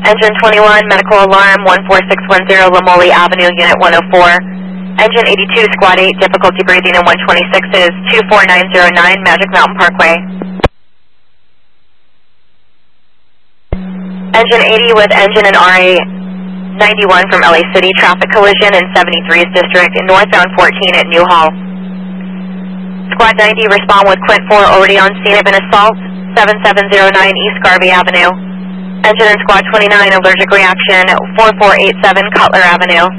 Engine 21, medical alarm, 14610 Lamoli Avenue, Unit 104. Engine 82, Squad 8, difficulty breathing, and 126 is 24909 Magic Mountain Parkway. Engine 80 with engine and RA 91 from LA City, traffic collision in 73's district, northbound 14 at Newhall. Squad 90, respond with Quint 4, already on scene of an assault, 7709 East Garvey Avenue. Engine and Squad 29, allergic reaction, 4487 Cutler Avenue.